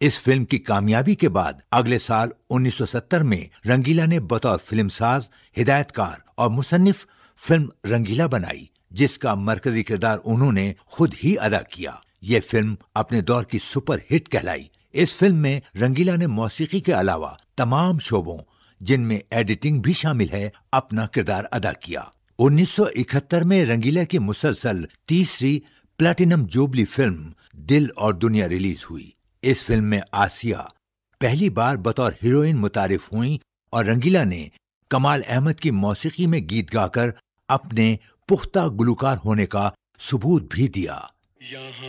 इस फिल्म की कामयाबी के बाद अगले साल 1970 में रंगीला ने बतौर फिल्मसाज, हिदायतकार और मुसन्निफ फिल्म रंगीला बनाई, जिसका मरकजी किरदार उन्होंने खुद ही अदा किया। ये फिल्म अपने दौर की सुपर हिट कहलाई। इस फिल्म में रंगीला ने मौसीकी के अलावा तमाम शोबों, जिनमें एडिटिंग भी शामिल है, अपना किरदार अदा किया। 1971 में रंगीला की मुसलसल तीसरी प्लैटिनम जुबली फिल्म दिल और दुनिया रिलीज हुई। इस फिल्म में आसिया पहली बार बतौर हीरोइन मुतारिफ हुई और रंगीला ने कमाल अहमद की मौसीकी में गीत गाकर अपने पुख्ता गुलकार होने का सबूत भी दिया।